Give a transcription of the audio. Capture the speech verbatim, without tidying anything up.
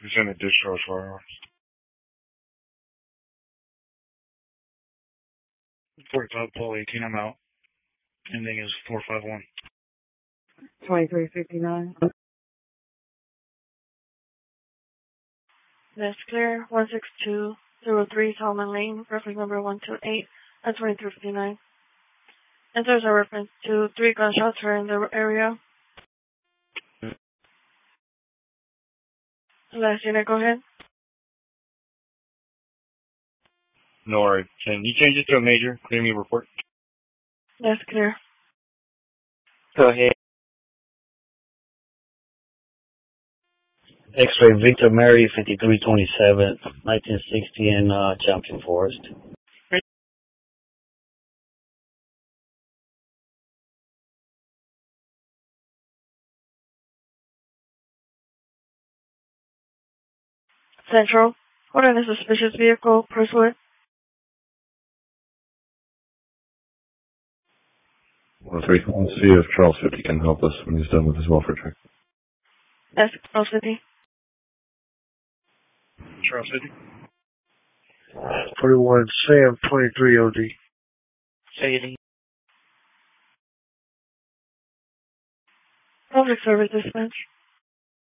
It's in a discharge firearms. forty-five Pole eighteen, I'm out. Ending is four five one. twenty-three fifty-nine. That's clear. one six two zero three Solomon Lane, reference number one two eight at twenty-three fifty-nine. And there's a reference to three gunshots here in the area. Last unit, go ahead. No worries. Can you change it to a major? Clear me report. That's clear. Go ahead. X-ray Victor Mary, fifty-three twenty-seven, nineteen sixty in uh, Champion Forest. Central, hold on a suspicious vehicle, pursuit. one three, let's see if Charles fifty can help us when he's done with his welfare check. That's Charles fifty. Charles fifty. forty-one Sam, twenty-three O D. Say Public service dispatch.